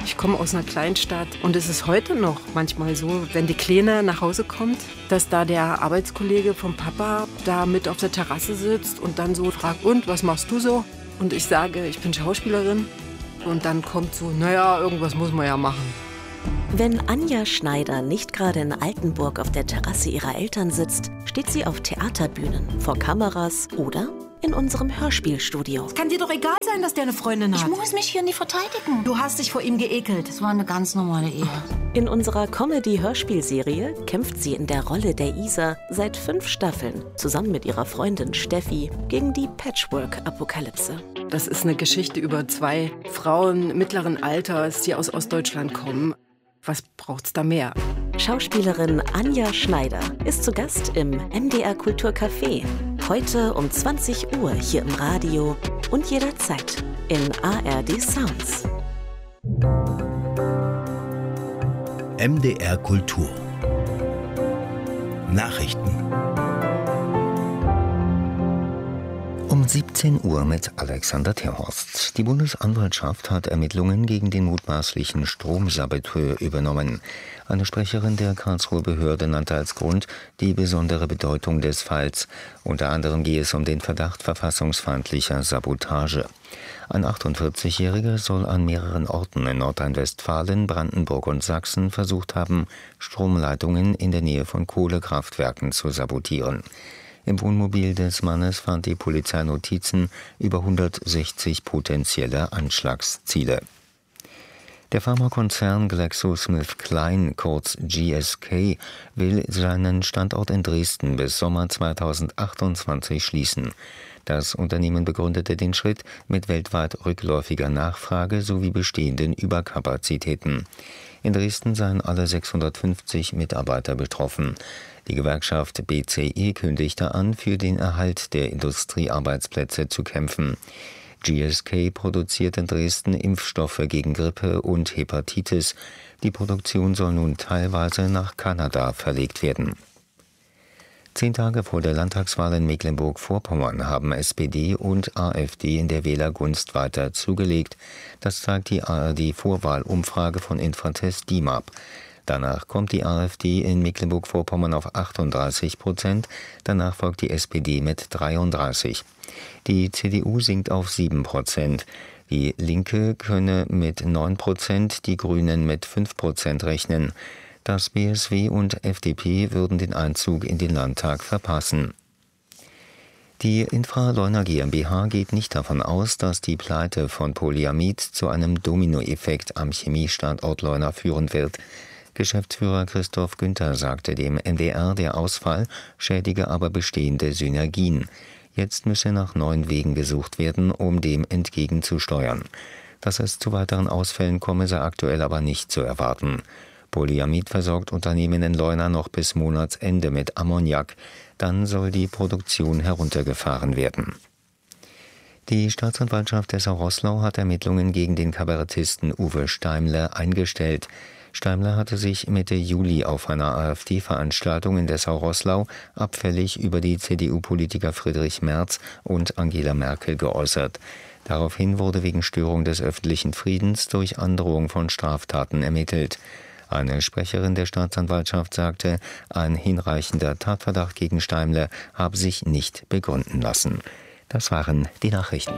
Ich komme aus einer Kleinstadt und es ist heute noch manchmal so, wenn die Kleine nach Hause kommt, dass da der Arbeitskollege vom Papa da mit auf der Terrasse sitzt und dann so fragt, und was machst du so? Und ich sage, ich bin Schauspielerin. Und dann kommt so, naja, irgendwas muss man ja machen. Wenn Anja Schneider nicht gerade in Altenburg auf der Terrasse ihrer Eltern sitzt, steht sie auf Theaterbühnen, vor Kameras oder in unserem Hörspielstudio. Es kann dir doch egal sein, dass der eine Freundin hat. Ich muss mich hier nicht verteidigen. Du hast dich vor ihm geekelt. Das war eine ganz normale Ehe. In unserer Comedy-Hörspielserie kämpft sie in der Rolle der Isa seit 5 Staffeln zusammen mit ihrer Freundin Steffi gegen die Patchwork-Apokalypse. Das ist eine Geschichte über 2 Frauen mittleren Alters, die aus Ostdeutschland kommen. Was braucht's da mehr? Schauspielerin Anja Schneider ist zu Gast im MDR Kulturcafé. Heute um 20 Uhr hier im Radio und jederzeit in ARD Sounds. MDR Kultur Nachrichten um 17 Uhr mit Alexander Terhorst. Die Bundesanwaltschaft hat Ermittlungen gegen den mutmaßlichen Stromsaboteur übernommen. Eine Sprecherin der Karlsruher Behörde nannte als Grund die besondere Bedeutung des Falls. Unter anderem gehe es um den Verdacht verfassungsfeindlicher Sabotage. Ein 48-Jähriger soll an mehreren Orten in Nordrhein-Westfalen, Brandenburg und Sachsen versucht haben, Stromleitungen in der Nähe von Kohlekraftwerken zu sabotieren. Im Wohnmobil des Mannes fand die Polizei Notizen über 160 potenzielle Anschlagsziele. Der Pharmakonzern GlaxoSmithKline, kurz GSK, will seinen Standort in Dresden bis Sommer 2028 schließen. Das Unternehmen begründete den Schritt mit weltweit rückläufiger Nachfrage sowie bestehenden Überkapazitäten. In Dresden seien alle 650 Mitarbeiter betroffen. Die Gewerkschaft BCE kündigte an, für den Erhalt der Industriearbeitsplätze zu kämpfen. GSK produziert in Dresden Impfstoffe gegen Grippe und Hepatitis. Die Produktion soll nun teilweise nach Kanada verlegt werden. 10 Tage vor der Landtagswahl in Mecklenburg-Vorpommern haben SPD und AfD in der Wählergunst weiter zugelegt. Das zeigt die ARD-Vorwahlumfrage von Infratest DIMAP. Danach kommt die AfD in Mecklenburg-Vorpommern auf 38%, danach folgt die SPD mit 33%. Die CDU sinkt auf 7%. Die Linke könne mit 9%, die Grünen mit 5% rechnen. Das BSW und FDP würden den Einzug in den Landtag verpassen. Die Infra-Leuna GmbH geht nicht davon aus, dass die Pleite von Polyamid zu einem Dominoeffekt am Chemiestandort Leuna führen wird. Geschäftsführer Christoph Günther sagte dem NDR, der Ausfall schädige aber bestehende Synergien. Jetzt müsse nach neuen Wegen gesucht werden, um dem entgegenzusteuern. Dass es zu weiteren Ausfällen komme, sei aktuell aber nicht zu erwarten. Polyamid versorgt Unternehmen in Leuna noch bis Monatsende mit Ammoniak. Dann soll die Produktion heruntergefahren werden. Die Staatsanwaltschaft Dessau-Roßlau hat Ermittlungen gegen den Kabarettisten Uwe Steimle eingestellt. Steimle hatte sich Mitte Juli auf einer AfD-Veranstaltung in Dessau-Roßlau abfällig über die CDU-Politiker Friedrich Merz und Angela Merkel geäußert. Daraufhin wurde wegen Störung des öffentlichen Friedens durch Androhung von Straftaten ermittelt. Eine Sprecherin der Staatsanwaltschaft sagte, ein hinreichender Tatverdacht gegen Steimle habe sich nicht begründen lassen. Das waren die Nachrichten.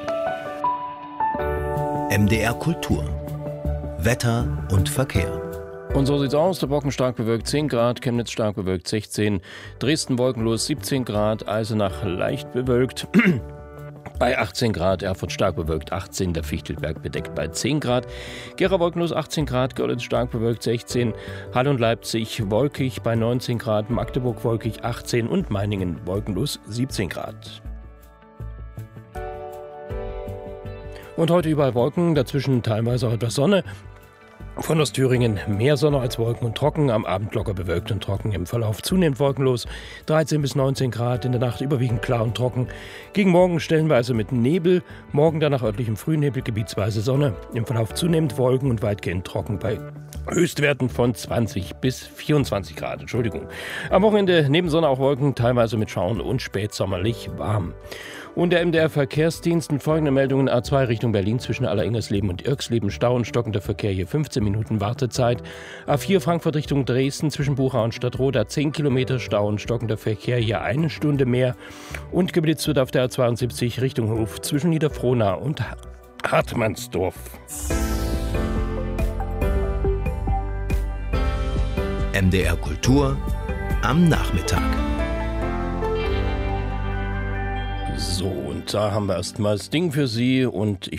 MDR Kultur. Wetter und Verkehr. Und so sieht's aus. Der Brocken stark bewölkt 10 Grad, Chemnitz stark bewölkt 16, Dresden wolkenlos 17 Grad, Eisenach leicht bewölkt bei 18 Grad, Erfurt stark bewölkt 18, der Fichtelberg bedeckt bei 10 Grad, Gera wolkenlos 18 Grad, Görlitz stark bewölkt 16, Halle und Leipzig wolkig bei 19 Grad, Magdeburg wolkig 18 und Meiningen wolkenlos 17 Grad. Und heute überall Wolken, dazwischen teilweise auch etwas Sonne. Von Ostthüringen mehr Sonne als Wolken und trocken, am Abend locker bewölkt und trocken, im Verlauf zunehmend wolkenlos, 13 bis 19 Grad, in der Nacht überwiegend klar und trocken. Gegen morgen stellenweise mit Nebel, morgen dann nach örtlichem Frühnebel gebietsweise Sonne, im Verlauf zunehmend Wolken und weitgehend trocken bei Höchstwerten von 20 bis 24 Grad. Am Wochenende neben Sonne auch Wolken, teilweise mit Schauern und spätsommerlich warm. Und der MDR-Verkehrsdienst mit folgenden Meldungen: A2 Richtung Berlin zwischen Alleringsleben und Irksleben Stau und stockender Verkehr, hier 15 Minuten Wartezeit. A4 Frankfurt Richtung Dresden zwischen Buchau und Stadtroda 10 Kilometer Stau und stockender Verkehr, hier 1 Stunde mehr. Und geblitzt wird auf der A72 Richtung Hof zwischen Niederfrohnau und Hartmannsdorf. MDR Kultur am Nachmittag. So, und da haben wir erstmal das Ding für Sie und ich